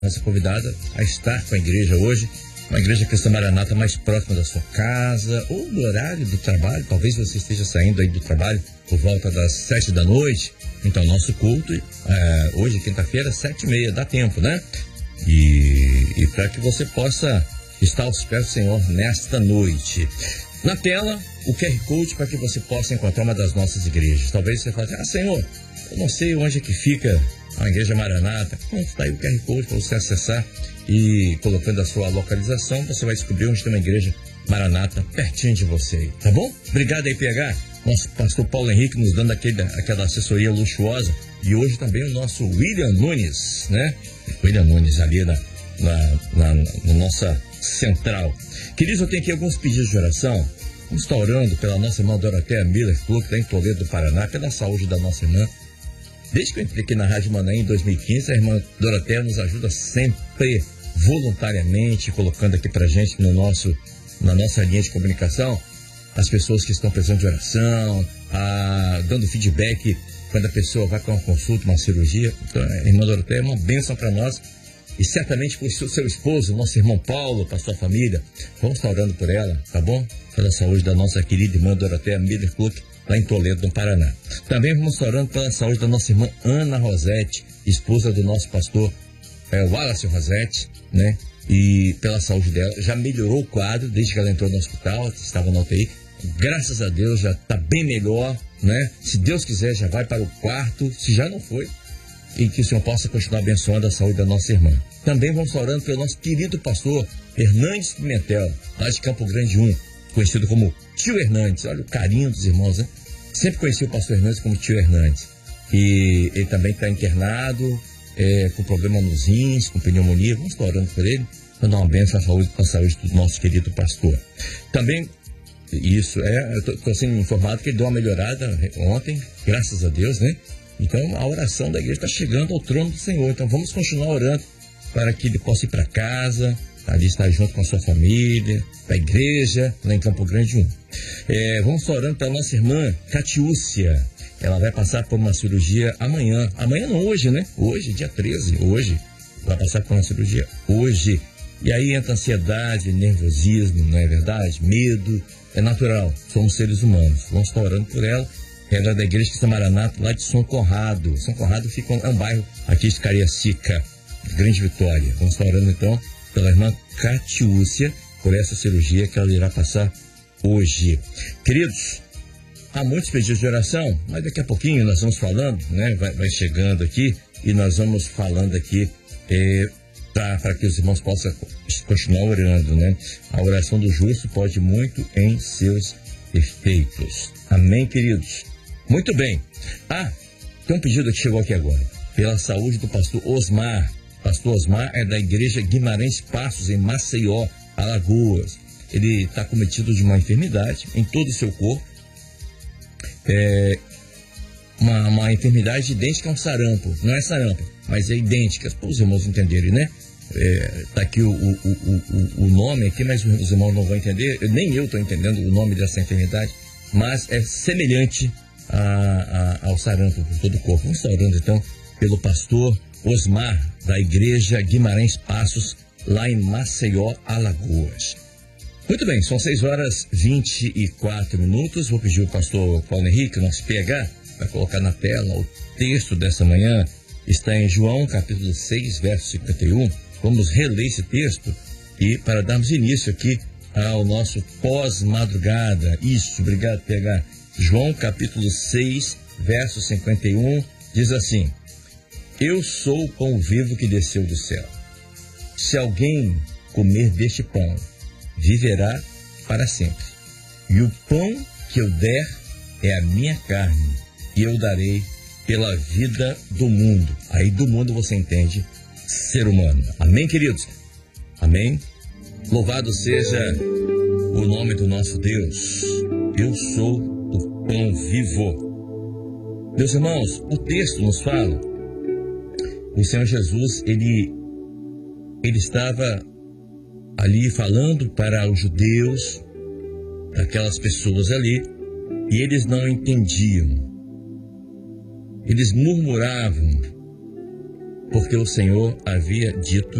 nossa convidada a estar com a igreja hoje, uma igreja cristã Maranata mais próxima da sua casa ou do horário do trabalho. Talvez você esteja saindo aí do trabalho por volta das 7 da noite. Então, nosso culto, hoje, quinta-feira, 7h30, dá tempo, né? E para que você possa estar aos pés do Senhor nesta noite. Na tela, o QR Code para que você possa encontrar uma das nossas igrejas. Talvez você fale, Senhor, eu não sei onde é que fica a igreja Maranata. Pronto, está aí o QR Code para você acessar e colocando a sua localização, você vai descobrir onde tem uma igreja Maranata pertinho de você, tá bom? Obrigado aí, PH. Nosso pastor Paulo Henrique nos dando aquela assessoria luxuosa. E hoje também o nosso William Nunes, né? William Nunes ali na nossa central. Queridos, eu tenho aqui alguns pedidos de oração. Vamos estar orando pela nossa irmã Doroteia Miller Clube, lá em Toledo do Paraná, pela saúde da nossa irmã. Desde que eu entrei aqui na Rádio Manaim em 2015, a irmã Doroteia nos ajuda sempre, voluntariamente, colocando aqui pra gente na nossa linha de comunicação, as pessoas que estão precisando de oração, dando feedback quando a pessoa vai para uma consulta, uma cirurgia. Então, a irmã Doroteia é uma bênção para nós. E certamente por seu esposo, nosso irmão Paulo, para sua família. Vamos estar orando por ela, tá bom? Pela saúde da nossa querida irmã Doroteia Miller Club, lá em Toledo, no Paraná. Também vamos estar orando pela saúde da nossa irmã Ana Rosete, esposa do nosso pastor Wallace Rosete, né? E pela saúde dela, já melhorou o quadro desde que ela entrou no hospital, estava na UTI. Graças a Deus já está bem melhor, né? Se Deus quiser, já vai para o quarto, se já não foi. E que o Senhor possa continuar abençoando a saúde da nossa irmã. Também vamos orando pelo nosso querido pastor Hernandes Pimentel, lá de Campo Grande 1, conhecido como Tio Hernandes. Olha o carinho dos irmãos, né? Sempre conheci o pastor Hernandes como Tio Hernandes. E ele também está internado, com problema nos rins, com pneumonia. Vamos estar orando por ele, para dar uma bênção à saúde do nosso querido pastor. Também, eu estou sendo informado que ele deu uma melhorada ontem, graças a Deus, né? Então, a oração da igreja está chegando ao trono do Senhor. Então, vamos continuar orando para que ele possa ir para casa, ali estar junto com a sua família, para a igreja, lá em Campo Grande 1. Vamos estar orando para a nossa irmã, Catiúcia. Ela vai passar por uma cirurgia amanhã. Amanhã não, hoje, né? Hoje, dia 13, hoje. Vai passar por uma cirurgia hoje. E aí entra ansiedade, nervosismo, não é verdade? Medo. É natural, somos seres humanos. Vamos estar orando por ela. Ela é da Igreja Cristã Maranata, lá de São Conrado. São Conrado é um bairro aqui de Cariacica, Grande Vitória. Vamos estar orando então pela irmã Catiúcia por essa cirurgia que ela irá passar hoje. Queridos, há muitos pedidos de oração, mas daqui a pouquinho nós vamos falando, né? Vai chegando aqui e nós vamos falando aqui para que os irmãos possam continuar orando, né? A oração do justo pode muito em seus efeitos. Amém, queridos? Muito bem. Tem um pedido que chegou aqui agora. Pela saúde do pastor Osmar. Pastor Osmar é da igreja Guimarães Passos, em Maceió, Alagoas. Ele está cometido de uma enfermidade em todo o seu corpo. Uma enfermidade idêntica a um sarampo. Não é sarampo, mas é idêntica. Para os irmãos entenderem, né? Tá aqui o nome aqui, mas os irmãos não vão entender. Nem eu estou entendendo o nome dessa enfermidade. Mas é semelhante ao sarampo por todo o corpo. Vamos estar orando então pelo pastor Osmar, da igreja Guimarães Passos, lá em Maceió, Alagoas. Muito bem, são 6h24. Vou pedir ao pastor Paulo Henrique, nosso PH, para colocar na tela o texto dessa manhã. Está em João, capítulo 6, verso 51. Vamos reler esse texto e para darmos início aqui ao nosso pós-madrugada. Isso, obrigado, PH. João, capítulo 6, verso 51, diz assim: Eu sou o pão vivo que desceu do céu. Se alguém comer deste pão, viverá para sempre. E o pão que eu der é a minha carne, e eu darei pela vida do mundo. Aí do mundo você entende ser humano. Amém, queridos? Amém? Louvado seja o nome do nosso Deus. Eu sou o pão vivo. Meus irmãos, o texto nos fala, o Senhor Jesus, ele estava ali falando para os judeus, para aquelas pessoas ali, e eles não entendiam. Eles murmuravam, porque o Senhor havia dito